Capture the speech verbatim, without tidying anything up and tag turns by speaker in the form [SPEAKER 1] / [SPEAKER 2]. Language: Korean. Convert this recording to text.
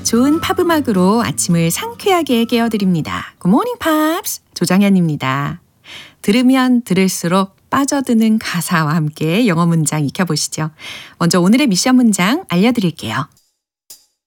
[SPEAKER 1] 좋은 팝 음악으로 아침을 상쾌하게 깨워드립니다. 굿모닝 팝스 조정현입니다. 들으면 들을수록 빠져드는 가사와 함께 영어 문장 익혀보시죠. 먼저 오늘의 미션 문장 알려드릴게요.